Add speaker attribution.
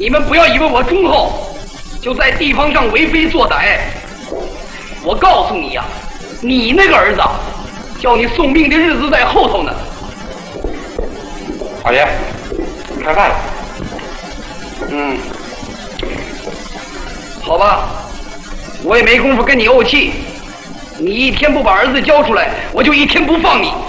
Speaker 1: 你们不要以为我忠厚，就在地方上为非作歹。我告诉你呀，你那个儿子，叫你送命的日子在后头呢。
Speaker 2: 老爷，开饭了。
Speaker 1: 好吧，我也没工夫跟你怄气。你一天不把儿子交出来，我就一天不放你。